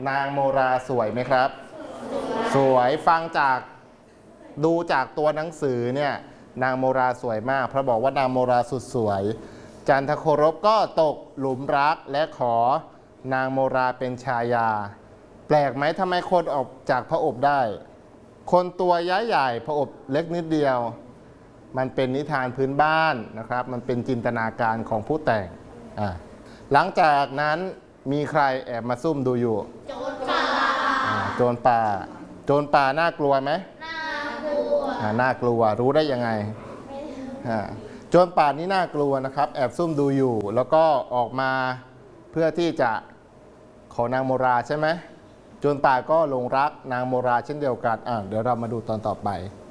นางโมราสวยไหมครับสวยฟังจากดูจากตัวหนังสือเนี่ยนางโมราสวยมากเพราะบอกว่านางโมราสุดสวยจันทโครบก็ตกหลุมรักและขอนางโมราเป็นชายาแปลกไหมทำไมคนออกจากพระอบได้คนตัวย้ายใหญ่พระอบเล็กนิดเดียวมันเป็นนิทานพื้นบ้านนะครับมันเป็นจินตนาการของผู้แต่งหลังจากนั้นมีใครแอบมาซุ่มดูอยู่โจรป่าโจรป่าโจรป่าน่ากลัวไหมน่ากลัวน่ากลัวรู้ได้ยังไงโจรป่านี่น่ากลัวนะครับแอบซุ่มดูอยู่แล้วก็ออกมาเพื่อที่จะขอนางโมราใช่ไหมโจรป่าก็หลงรักนางโมราเช่นเดียวกันเดี๋ยวเรามาดูตอนต่อไป